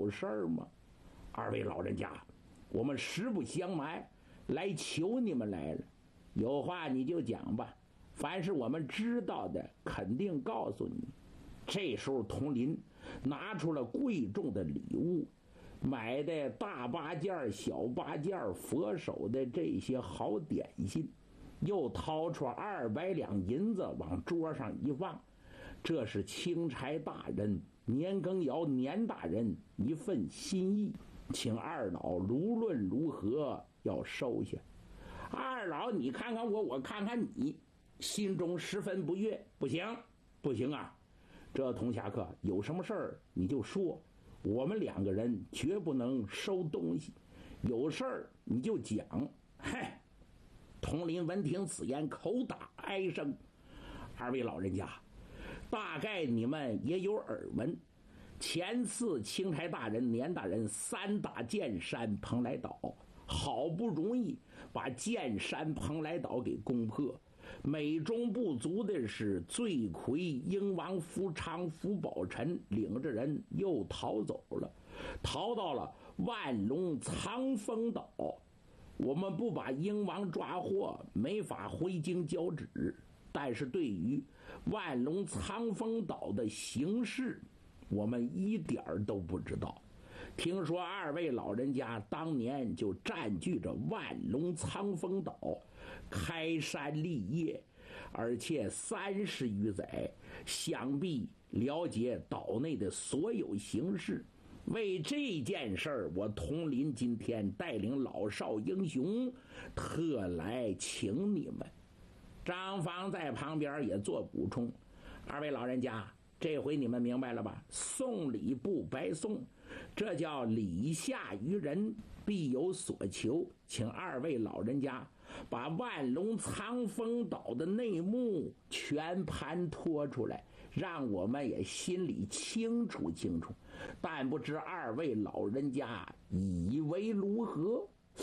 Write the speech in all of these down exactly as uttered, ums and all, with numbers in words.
有事儿吗？二位老人家，我们实不相瞒，来求你们来了。有话你就讲吧，凡是我们知道的，肯定告诉你。这时候，佟林拿出了贵重的礼物，买的大八件、小八件、佛手的这些好点心，又掏出二百两银子往桌上一放，这是钦差大人年羹尧年大人一份心意，请二老无论如何要收下。二老你看看我，我看看你，心中十分不悦。不行不行啊，这童侠客有什么事儿你就说，我们两个人绝不能收东西，有事儿你就讲。嗨，佟林闻听此言，口打哀声。二位老人家，大概你们也有耳闻，前次钦差大人年大人三打剑山蓬莱岛，好不容易把剑山蓬莱岛给攻破，美中不足的是，罪魁英王夫昌、夫宝臣领着人又逃走了，逃到了万隆藏风岛。我们不把英王抓获，没法回京交旨，但是对于万隆藏风岛的形势，我们一点都不知道。听说二位老人家当年就占据着万隆藏风岛，开山立业，而且三十余载，想必了解岛内的所有形势。为这件事儿，我佟林今天带领老少英雄特来请你们。张芳在旁边也做补充，二位老人家，这回你们明白了吧？送礼不白送，这叫礼下于人，必有所求。请二位老人家把万隆藏风岛的内幕全盘托出来，让我们也心里清楚清楚。但不知二位老人家以为如何？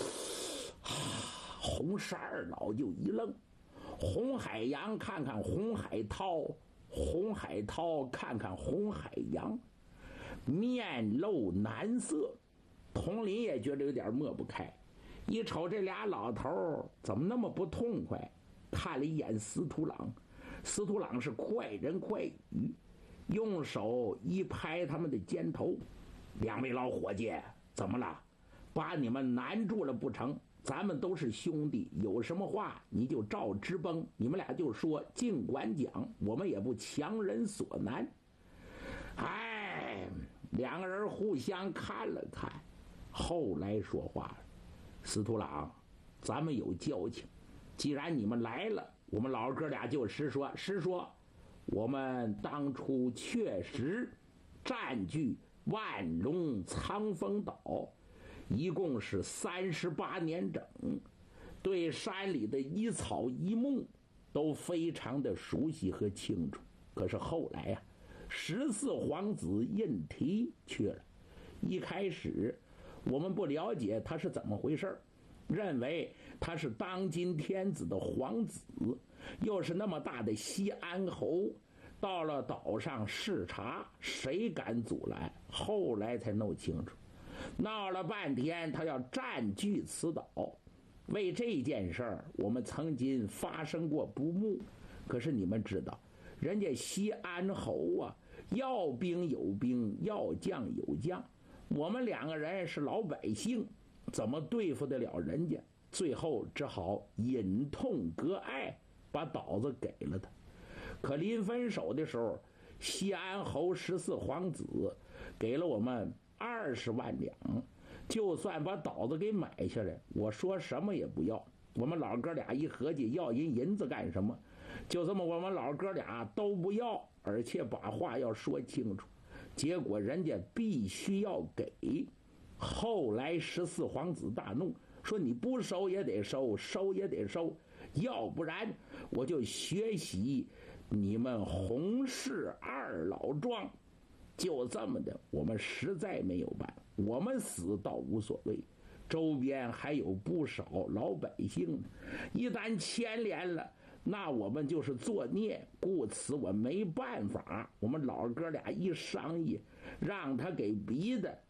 洪十二老就一愣，洪海洋看看洪海涛，洪海涛看看洪海洋，面露难色。佟林也觉得有点抹不开，一瞅这俩老头怎么那么不痛快，看了一眼司徒朗，司徒朗是快人快语，用手一拍他们的肩头，两位老伙计怎么了？把你们难住了不成？咱们都是兄弟，有什么话你就照直崩，你们俩就说，尽管讲，我们也不强人所难。哎，两个人互相看了看，后来说话了，司徒朗，咱们有交情，既然你们来了，我们老哥俩就实说实说，我们当初确实占据万隆藏风岛，一共是三十八年整，对山里的一草一木都非常的熟悉和清楚。可是后来呀、啊，十四皇子胤禔去了，一开始我们不了解他是怎么回事，认为他是当今天子的皇子，又是那么大的西安侯，到了岛上视察，谁敢阻拦？后来才弄清楚，闹了半天他要占据此岛。为这件事儿，我们曾经发生过不睦，可是你们知道，人家西安侯啊，要兵有兵，要将有将，我们两个人是老百姓，怎么对付得了人家？最后只好忍痛割爱，把岛子给了他。可临分手的时候，西安侯十四皇子给了我们二十万两，就算把岛子给买下来，我说什么也不要。我们老哥俩一合计，要人银子干什么？就这么我们老哥俩都不要，而且把话要说清楚，结果人家必须要给。后来十四皇子大怒，说你不收也得收，收也得收，要不然我就学习你们洪氏二老庄。就这么的，我们实在没有办法，我们死倒无所谓，周边还有不少老百姓，一旦牵连了，那我们就是作孽，故此我没办法。我们老哥俩一商议，让他给逼的